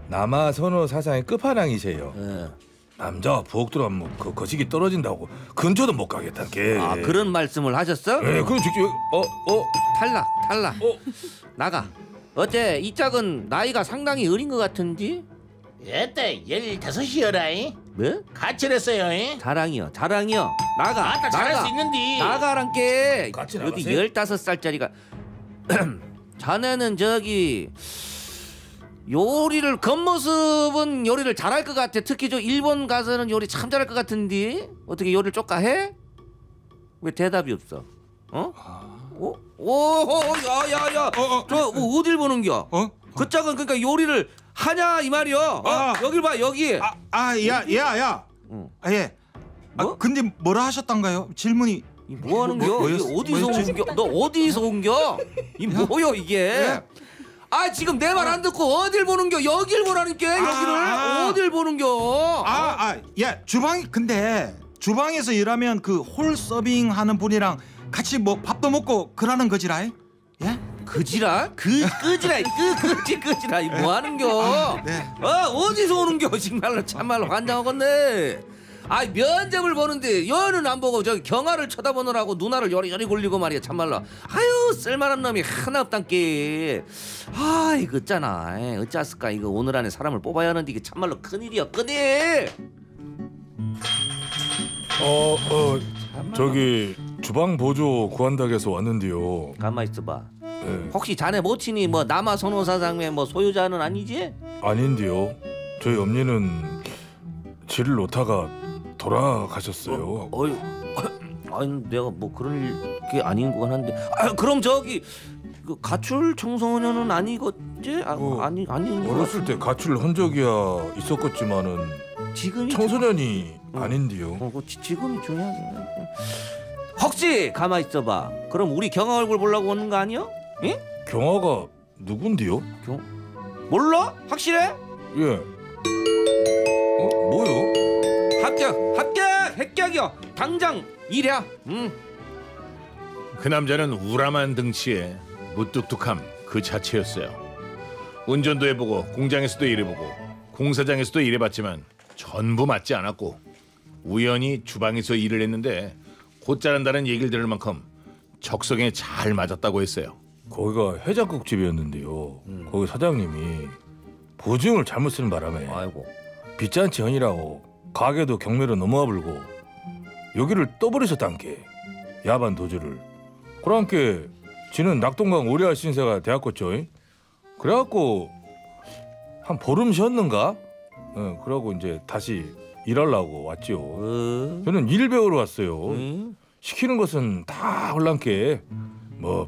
남아 선호 사상의 끝판왕이세요. 예. 남자와 부엌 들어가면 그 거시기 떨어진다고 근처도 못 가겠다는 게. 아 그런 말씀을 하셨어? 예, 그럼 직접 탈락. 어. 나가. 어째 이 짝은 나이가 상당히 어린 것 같은데? 얘때 15이여라이. 뭐? 가출했어요. 자랑이요. 나가. 아따 잘할 수 있는데. 나가란께. 같이 어디 나가세요? 15살짜리가. 자네는 저기 요리를 겉모습은 요리를 잘할 것 같아. 특히 저 일본 가서는 요리 참 잘할 것 같은데 어떻게 요리를 쪼까 해? 왜 대답이 없어? 어? 야야야. 저 어딜 보는겨? 그 짝은 그러니까 요리를 하냐 이 말이여. 여길 봐 여기. 야. 응. 예. 뭐? 근데 뭐라 하셨던가요? 질문이 이 뭐 하는겨? 뭐였- 이게 어디서 뭐였지? 온겨? 너 어디서 온겨? 이 뭐여 이게? 예. 아 지금 내 말 안 듣고 어딜 보는겨? 여길 보라니까 여기를 어딜 보는겨? 야, 근데 주방에서 일하면 그 홀 서빙 하는 분이랑 같이 뭐 밥도 먹고 그러는 거지라. 예? 그지라? 그지라 그지라 이 뭐 하는겨? 네. 어디서 오는겨? 정말로 참말로 환장하겠네. 아 면접을 보는데 여는 안 보고 저기 경화를 쳐다보느라고 누나를 요리요리 굴리고 말이야 참말로. 아유 쓸만한 놈이 하나 없단께. 아 이거 있잖아. 어쩌았을까 이거 오늘 안에 사람을 뽑아야 하는데 이게 참말로 큰일이야 큰일. 저기 주방 보조 구한다고 해서 왔는데요. 가만 있어봐. 예. 혹시 자네 모친이 뭐 남아 선호사상의 뭐 소유자는 아니지? 아닌데요. 저희 엄니는 지를 놓다가 돌아가셨어요. 어이, 아니 내가 뭐 그럴 게 아닌 것 한데. 그럼 저기 그 가출 청소년은 아니겠지? 아닌 것 어렸을 때 가출 흔적이야 있었겠지만은 지금이 청소년이 아닌데요. 지금이 중요하지. 혹시 가만 있어봐. 그럼 우리 경아 얼굴 보려고 오는 거 아니야? 예? 경아가 누군데요? 몰라? 확실해? 예. 뭐요? 합격이요. 당장 일해. 그 남자는 우람한 등치에 무뚝뚝함 그 자체였어요. 운전도 해보고 공장에서도 일해보고 공사장에서도 일해봤지만 전부 맞지 않았고 우연히 주방에서 일을 했는데 곧 자란다는 얘기를 들을 만큼 적성에 잘 맞았다고 했어요. 거기가 해장국 집이었는데요. 거기 사장님이 보증을 잘못 쓰는 바람에 아이고. 빚잔치 헌이라고 가게도 경매로 넘어와 불고 여기를 떠버리셨단께. 야반 도주를. 그러니까 지는 낙동강 오리알 신세가 되었겠죠. 그래갖고 한 보름 쉬었는가? 그러고 이제 다시 일하려고 왔지요. 저는 일 배우러 왔어요. 시키는 것은 다 홀랑께 뭐